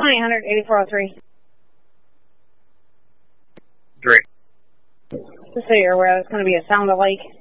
1-800-8403. 3. Just so you're aware, it's going to be a sound alike.